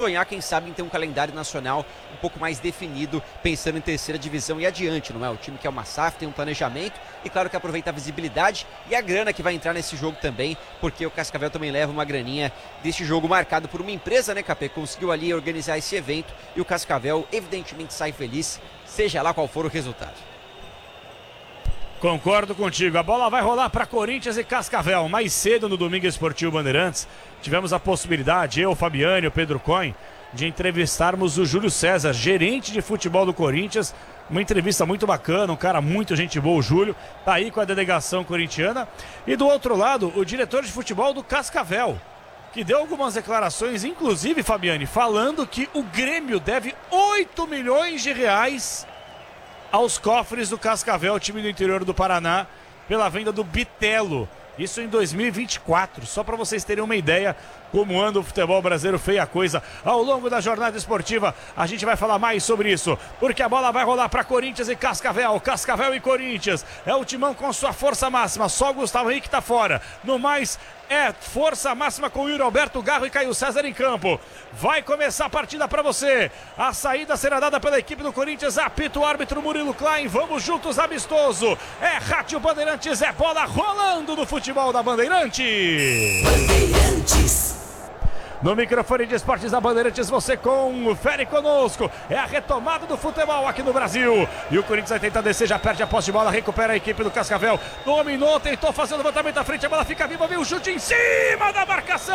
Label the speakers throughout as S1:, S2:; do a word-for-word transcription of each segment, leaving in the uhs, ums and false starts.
S1: sonhar, quem sabe, em ter um calendário nacional um pouco mais definido, pensando em terceira divisão e adiante, não é? O time que é uma S A F, tem um planejamento e claro que aproveita a visibilidade e a grana que vai entrar nesse jogo também, porque o Cascavel também leva uma graninha deste jogo marcado por uma empresa, né, Capê? Conseguiu ali organizar esse evento e o Cascavel evidentemente sai feliz, seja lá qual for o resultado.
S2: Concordo contigo, a bola vai rolar para Corinthians e Cascavel. Mais cedo no Domingo Esportivo Bandeirantes, tivemos a possibilidade, eu, Fabiane, o Pedro Coin, de entrevistarmos o Júlio César, gerente de futebol do Corinthians. Uma entrevista muito bacana, um cara muito gente boa, o Júlio, tá aí com a delegação corintiana. E do outro lado, o diretor de futebol do Cascavel, que deu algumas declarações, inclusive, Fabiane, falando que o Grêmio deve oito milhões de reais aos cofres do Cascavel, time do interior do Paraná, pela venda do Bitelo. Isso em dois mil e vinte e quatro, só para vocês terem uma ideia como anda o futebol brasileiro, feia coisa. Ao longo da jornada esportiva, a gente vai falar mais sobre isso, porque a bola vai rolar para Corinthians e Cascavel. Cascavel e Corinthians, é o timão com sua força máxima, só o Gustavo Henrique tá fora. No mais, é força máxima com o Yuri Alberto Garro e Caio César em campo. Vai começar a partida para você. A saída será dada pela equipe do Corinthians. Apita o árbitro Murilo Klein. Vamos juntos, amistoso. É Rádio Bandeirantes, é bola rolando no futebol da Bandeirantes. Bandeirantes. No microfone de esportes da Bandeirantes, você confere conosco. É a retomada do futebol aqui no Brasil. E o Corinthians vai tentar descer, já perde a posse de bola, recupera a equipe do Cascavel. Dominou, tentou fazer o levantamento à frente, a bola fica viva, vem o chute em cima da marcação.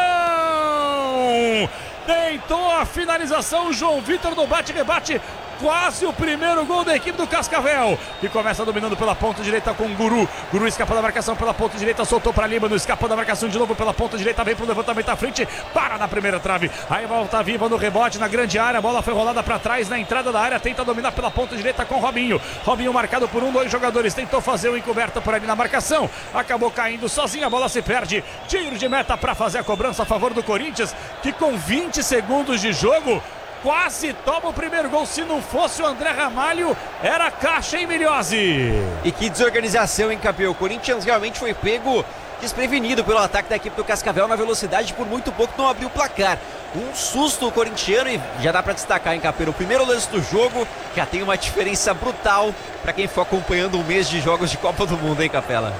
S2: Tentou a finalização, João Vitor no bate-rebate. Quase o primeiro gol da equipe do Cascavel, que começa dominando pela ponta direita com o Guru. Guru escapa da marcação pela ponta direita, soltou para Líbano, escapou da marcação de novo pela ponta direita, vem para o levantamento à frente, para na primeira trave. Aí volta viva no rebote na grande área, a bola foi rolada para trás na entrada da área, tenta dominar pela ponta direita com Robinho. Robinho marcado por um, dois jogadores, tentou fazer o encoberto por ali na marcação, acabou caindo sozinho, a bola se perde. Tiro de meta para fazer a cobrança a favor do Corinthians, que com vinte segundos de jogo quase toma o primeiro gol. Se não fosse o André Ramalho, era caixa, hein, Miliose?
S1: E que desorganização, hein, Capê? O Corinthians realmente foi pego desprevenido pelo ataque da equipe do Cascavel na velocidade, por muito pouco não abriu o placar. Um susto o corintiano e já dá para destacar, hein, Capê? O primeiro lance do jogo já tem uma diferença brutal para quem for acompanhando um mês de jogos de Copa do Mundo, hein, Capela?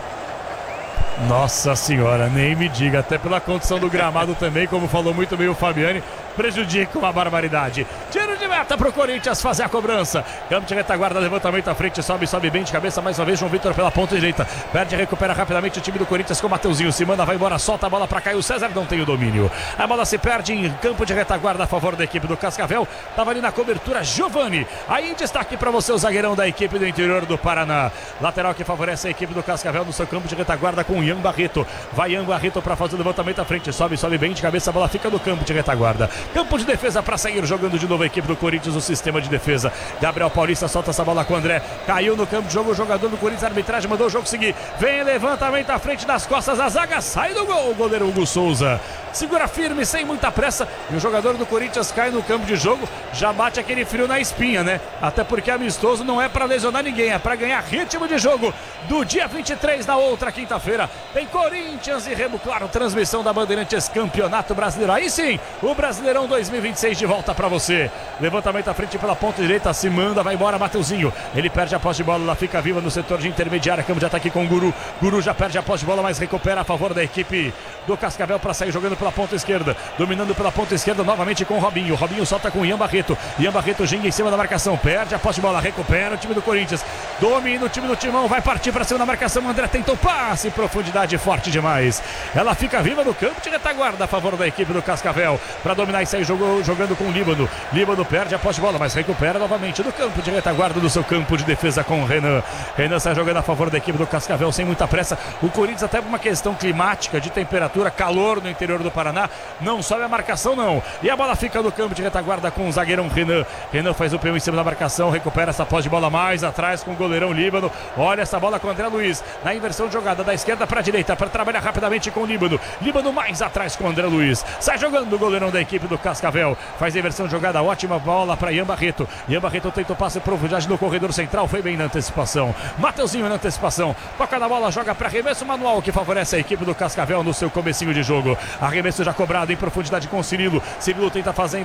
S2: Nossa senhora, nem me diga, até pela condição do gramado também, como falou muito bem o Fabiane, prejudica uma barbaridade. Tiro de meta pro Corinthians fazer a cobrança. Campo de retaguarda, levantamento à frente, sobe, sobe bem de cabeça, mais uma vez João Vitor pela ponta direita, perde, recupera rapidamente o time do Corinthians com o Mateuzinho, se manda, vai embora, solta a bola para Caio César, não tem o domínio. A bola se perde em campo de retaguarda a favor da equipe do Cascavel, tava ali na cobertura Giovani. Aí em destaque para você o zagueirão da equipe do interior do Paraná. Lateral que favorece a equipe do Cascavel no seu campo de retaguarda com o Ian Barreto. Vai Ian Barreto para fazer o levantamento à frente, sobe, sobe bem de cabeça, a bola fica no campo de retaguarda. Campo de defesa para sair, jogando de novo a equipe do Corinthians, o sistema de defesa. Gabriel Paulista solta essa bola com o André, caiu no campo de jogo, o jogador do Corinthians, a arbitragem mandou o jogo seguir. Vem levantamento à frente das costas da zaga, sai do gol, o goleiro Hugo Souza segura firme, sem muita pressa, e o jogador do Corinthians cai no campo de jogo, já bate aquele frio na espinha, né? Até porque amistoso não é para lesionar ninguém, é para ganhar ritmo de jogo. Do dia vinte e três, na outra quinta-feira, tem Corinthians e Remo Claro, transmissão da Bandeirantes, Campeonato Brasileiro. Aí sim, o Brasileirão dois mil e vinte e seis de volta para você. Levantamento à frente pela ponta direita, se manda, vai embora Mateuzinho. Ele perde a posse de bola, ela fica viva no setor de intermediária, campo de ataque com o Guru. Guru já perde a posse de bola, mas recupera a favor da equipe do Cascavel para sair jogando pela ponta esquerda. Dominando pela ponta esquerda novamente com o Robinho. Robinho solta com o Ian Barreto. Ian Barreto ginga em cima da marcação, perde a posse de bola, recupera o time do Corinthians. Domina o time do Timão, vai partir para cima da marcação. O André tentou passe, profundidade forte demais. Ela fica viva no campo de retaguarda a favor da equipe do Cascavel para dominar e sair jogou, jogando com o Líbano. Líbano perde a posse de bola, mas recupera novamente do campo de retaguarda do seu campo de defesa com o Renan. Renan sai jogando a favor da equipe do Cascavel sem muita pressa. O Corinthians, até por uma questão climática, de temperatura, calor no interior do Paraná, não sobe a marcação não. E a bola fica no campo de retaguarda com o zagueirão Renan. Renan faz o peão em cima da marcação, recupera essa posse de bola mais atrás com o goleirão Líbano. Olha essa bola com o André Luiz na inversão de jogada da esquerda para a direita para trabalhar rapidamente com o Líbano. Líbano mais atrás com o André Luiz. Sai jogando o goleirão da equipe do Cascavel. Faz a inversão de jogada, ótima bola para Ian Barreto. Ian Barreto tenta o passe em profundidade no corredor central, foi bem na antecipação. Mateuzinho na antecipação. Toca na bola, joga para arremesso manual que favorece a equipe do Cascavel no seu comecinho de jogo. Arremesso já cobrado em profundidade com o Cirilo. Cirilo tenta fazer